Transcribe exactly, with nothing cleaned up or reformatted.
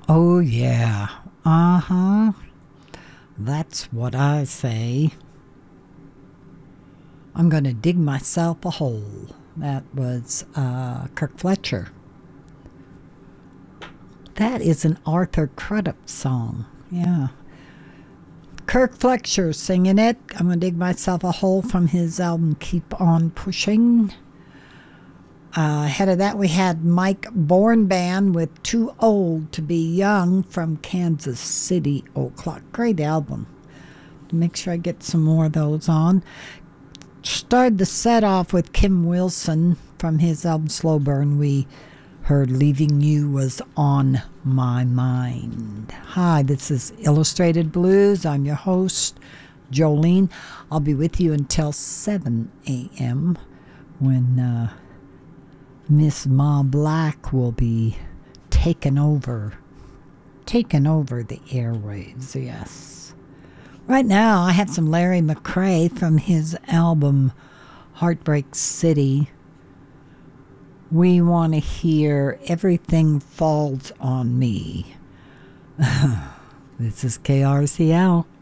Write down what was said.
Oh, yeah. Uh huh. That's what I say. I'm going to dig myself a hole. That was uh, Kirk Fletcher. That is an Arthur Crudup song. Yeah. Kirk Fletcher singing it. I'm going to dig myself a hole from his album Keep On Pushing. Uh, ahead of that, we had Mike Bourne Band with Too Old to Be Young from Kansas City O'Clock. Great album. Make sure I get some more of those on. Started the set off with Kim Wilson from his album Slow Burn. We heard Leaving You Was On My Mind. Hi, this is Illustrated Blues. I'm your host, Jolene. I'll be with you until seven a.m. when uh, Miss Ma Black will be taking over, taking over the airwaves, yes. Right now, I have some Larry McCray from his album Heartbreak City. We want to hear Everything Falls on Me. This is K R C L.